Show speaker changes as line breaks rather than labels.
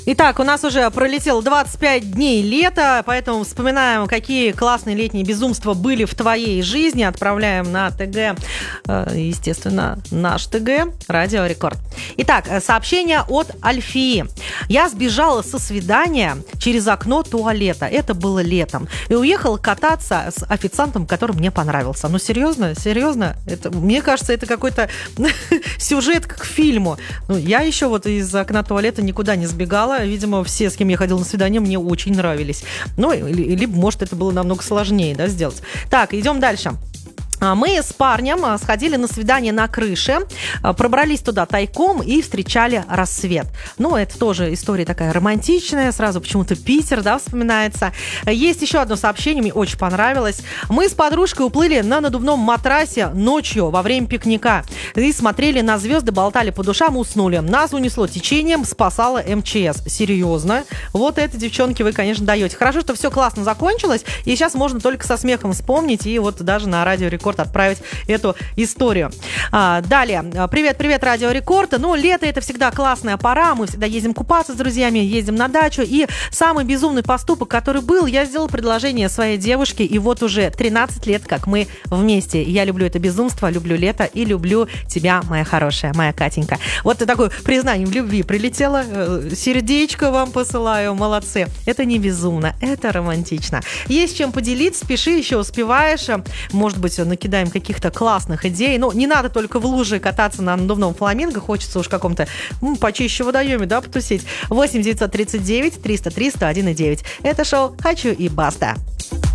Итак, у нас уже пролетело 25 дней лета, поэтому вспоминаем, какие классные летние безумства были в твоей жизни. Отправляем на ТГ, естественно, наш ТГ, Радио Рекорд. Итак, сообщение от Альфии. Я сбежала со свидания через окно туалета. Это было летом. И уехала кататься с официантом, который мне понравился. Ну, серьезно? Серьезно? Мне кажется, это какой-то сюжет к фильму. Ну, я еще вот из окна туалета никуда не сбегала. Видимо, все, с кем я ходила на свидание, мне очень нравились. Ну, либо, может, это было намного сложнее, да, сделать. Так, идем дальше. Мы с парнем сходили на свидание на крыше, пробрались туда тайком и встречали рассвет. Ну, это тоже история такая романтичная, сразу почему-то Питер, да, вспоминается. Есть еще одно сообщение, мне очень понравилось. Мы с подружкой уплыли на надувном матрасе ночью во время пикника и смотрели на звезды, болтали по душам, уснули. Нас унесло течением, спасала МЧС. Серьезно? Вот это, девчонки, вы, конечно, даете. Хорошо, что все классно закончилось, и сейчас можно только со смехом вспомнить и вот даже на Радио Рекорд отправить эту историю. Далее. Привет, Радио Рекорд. Ну, лето — это всегда классная пора. Мы всегда ездим купаться с друзьями, ездим на дачу. И самый безумный поступок, который был, я сделала предложение своей девушке, и вот уже 13 лет, как мы вместе. Я люблю это безумство, люблю лето и люблю тебя, моя хорошая, моя Катенька. Вот такое признание в любви прилетело. Сердечко вам посылаю. Молодцы. Это не безумно, это романтично. Есть чем поделиться, пиши, еще успеваешь. Может быть, накидаем каких-то классных идей. Ну, не надо только в луже кататься на надувном фламинго, хочется уж каком-то почище водоеме, да, потусить. 8 939 303 101,9. Это шоу «Хочу и баста».